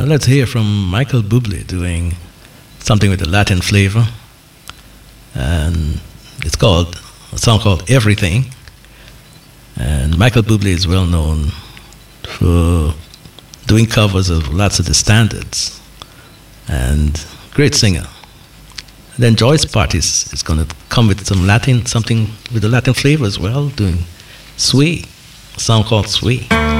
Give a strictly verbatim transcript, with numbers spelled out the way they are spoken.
let's hear from Michael Bublé doing something with a Latin flavor. And it's called, a song called Everything. And Michael Bublé is well known for doing covers of lots of the standards. And great singer. And then Joyce Partis is going to come with some Latin, something with a Latin flavor as well, doing Sway, a song called Sway.